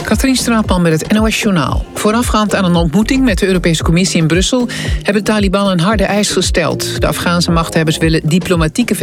Katrien Straatman met het NOS Journaal. Voorafgaand aan een ontmoeting met de Europese Commissie in Brussel hebben de Taliban een harde eis gesteld. De Afghaanse machthebbers willen diplomatieke